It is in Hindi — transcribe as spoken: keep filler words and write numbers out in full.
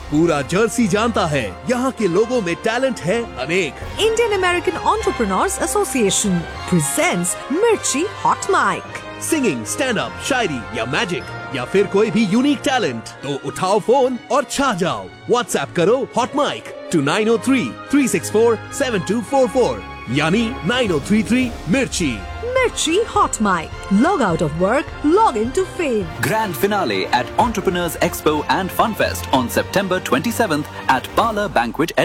पूरा जर्सी जानता है यहाँ के लोगों में टैलेंट है अनेक। Indian American Entrepreneurs Association presents Mirchi Hot Mic. Singing, stand up, शायरी या मैजिक या फिर कोई भी यूनिक टैलेंट, तो उठाओ फोन और छा जाओ। व्हाट्सएप करो hot mic to nine O three three six four seven to four four यानी नाइन ओ थ्री थ्री मिर्ची। Mirchi Hot Mic. Log out of work, log into fame. Grand finale at Entrepreneurs Expo and Fun Fest on September twenty-seventh at Parlor Banquet